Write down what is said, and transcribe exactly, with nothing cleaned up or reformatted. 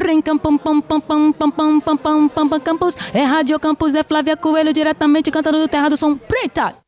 Rincam, pam, pam, pam, pam, pam, pam, pam, pam, pam, pam, campus. É Rádio Campus, é Flávia Coelho diretamente cantando do Terra do Som Preta.